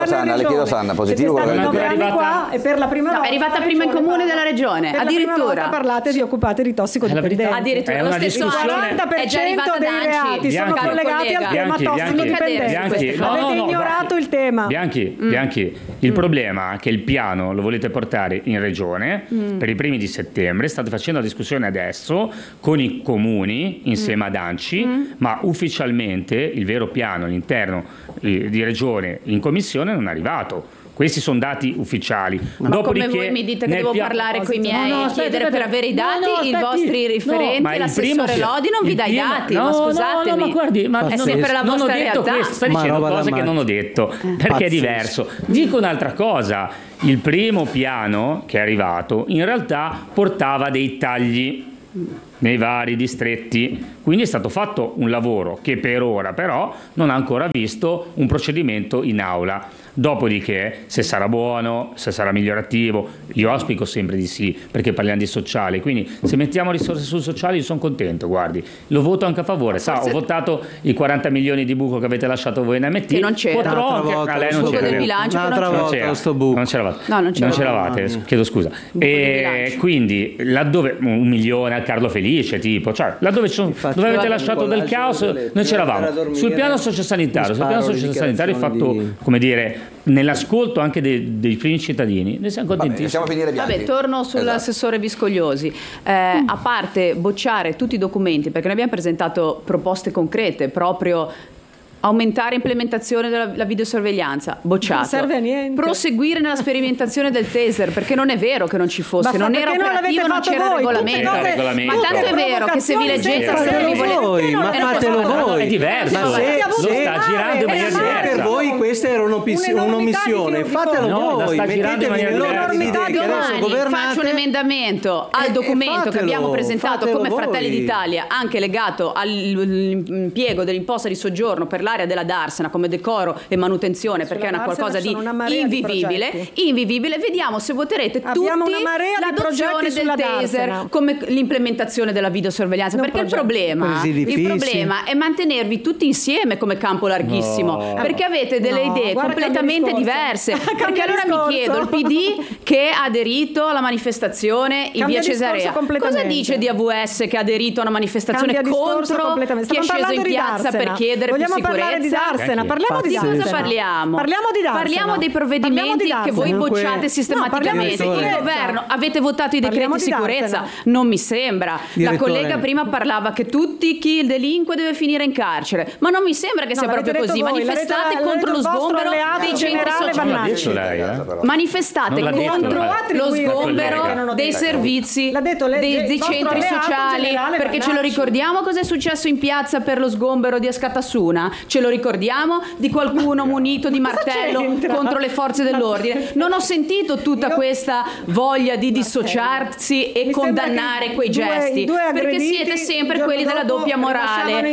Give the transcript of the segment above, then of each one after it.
Sanna, le chiedo Sanna, positivo Siete stati 9 anni qua e per la prima volta è arrivata prima in comune della regione, per addirittura. la prima volta parlate di occupati di tossicodipendenza. Addirittura lo stesso anno è già arrivata dei Danci. reati sono Caro collegati al tema tossicodipendenza. Avete ignorato il tema. Bianchi, il problema è che il piano lo volete portare in regione per i primi di settembre, state facendo la discussione adesso con i comuni insieme ad ANCI, ma ufficialmente il vero piano all'interno di regione in commissione non è arrivato. Questi sono dati ufficiali. Ma come voi mi dite che devo parlare con i miei e chiedere per avere i dati, i vostri riferenti, l'assessore Lodi non vi dà i dati, ma scusatemi. No, ma guardi, è sempre la vostra realtà. Questo, sta dicendo cose che non ho detto, perché è diverso. Dico un'altra cosa, il primo piano che è arrivato in realtà portava dei tagli nei vari distretti, quindi è stato fatto un lavoro che per ora però non ha ancora visto un procedimento in aula. Dopodiché, se sarà buono, se sarà migliorativo, io auspico sempre di sì, perché parliamo di sociale, quindi se mettiamo risorse sul sociale io sono contento, guardi, lo voto anche a favore. Ho votato i 40 milioni di buco che avete lasciato voi in MT, che non c'era. A lei non c'era. Del bilancio Non c'eravate, chiedo scusa. E quindi laddove 1 milione a Carlo Felice, tipo, cioè laddove avete lasciato del caos, noi c'eravamo. Sul piano sociosanitario, hai fatto, come dire, nell'ascolto anche dei primi cittadini, ne siamo contenti. Possiamo finire Bianchi. Vabbè, torno sull'assessore Viscogliosi. A parte bocciare tutti i documenti, perché noi abbiamo presentato proposte concrete, proprio aumentare implementazione della videosorveglianza, bocciato. Non serve a niente. Proseguire nella sperimentazione del taser, perché non è vero che non ci fosse, non era operativo, non c'era regolamento. Ma tanto è vero che se vi leggete ma fatelo voi. È diverso. Ma lo sta girando in maniera diversa. Per voi questa era un'omissione, fatelo voi. Mettetevi nell'ordine di idee che adesso governate. Faccio un emendamento al documento che abbiamo presentato come Fratelli d'Italia, anche legato all'impiego dell'imposta di soggiorno per l'area della Darsena come decoro e manutenzione, perché è una qualcosa di invivibile. Vediamo se voterete tutti l'adozione del taser come l'implementazione della videosorveglianza, perché il problema è mantenervi tutti insieme come campo larghissimo, perché avete delle idee completamente diverse. Perché allora mi chiedo, il PD che ha aderito alla manifestazione in via Cesarea, cosa dice di AVS che ha aderito a una manifestazione contro chi è sceso in piazza per chiedere più sicurezza? Di Darsena, parliamo di cosa parliamo? Parliamo dei provvedimenti che voi bocciate sistematicamente. Il governo, avete votato i decreti di sicurezza? Non mi sembra. La collega prima parlava che chi delinque deve finire in carcere, ma non mi sembra che sia proprio così. Manifestate contro lo sgombero dei centri sociali. Manifestate contro lo sgombero dei servizi, dei centri sociali, perché ce lo ricordiamo cosa è successo in piazza per lo sgombero di Askatasuna? Ce lo ricordiamo di qualcuno munito di martello contro le forze dell'ordine? Non ho sentito tutta questa voglia di dissociarsi e condannare quei gesti, perché siete sempre quelli della doppia morale.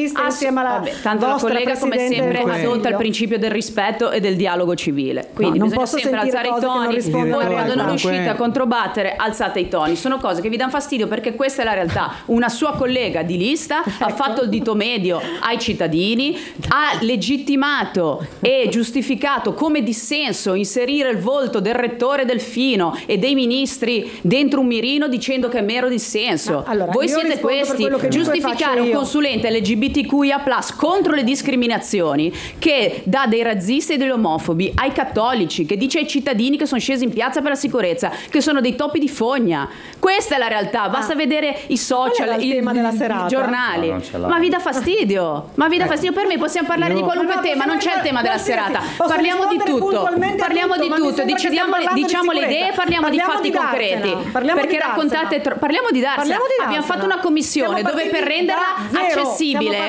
Tanto la collega come sempre adotta il principio del rispetto e del dialogo civile, quindi bisogna sempre alzare i toni. Voi quando non riuscite a controbattere alzate i toni, sono cose che vi danno fastidio, perché questa è la realtà. Una sua collega di lista ha fatto il dito medio ai cittadini, ha legittimato e giustificato come dissenso inserire il volto del rettore Delfino e dei ministri dentro un mirino dicendo che è mero dissenso. Voi siete questi, giustificare un consulente LGBTQIA+ contro le discriminazioni, che dà dei razzisti e degli omofobi ai cattolici, che dice ai cittadini che sono scesi in piazza per la sicurezza che sono dei topi di fogna. Questa è la realtà, basta vedere i social, i giornali. Ma vi dà fastidio? Per me possiamo parlare di qualunque tema, non c'è il tema della serata. Parliamo di tutto, diciamo le idee, parliamo di fatti concreti. Perché raccontate parliamo di Darsena. Abbiamo fatto una commissione dove per renderla accessibile,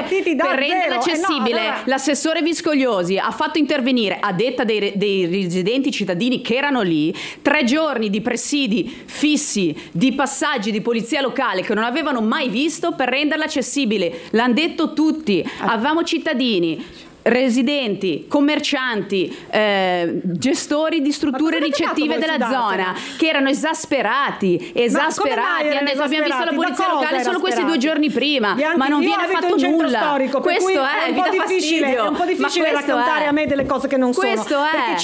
l'assessore Viscogliosi ha fatto intervenire, a detta dei residenti cittadini che erano lì, 3 giorni di presidi fissi, di passaggi di polizia locale che non avevano mai visto per renderla accessibile. L'hanno detto tutti, avevamo cittadini residenti, commercianti, gestori di strutture ricettive della zona che erano esasperati. Abbiamo visto la polizia locale solo questi 2 giorni prima, ma non viene fatto nulla. Questo è, vi dà fastidio. È un po' difficile raccontare a me delle cose che non sono. Questo è.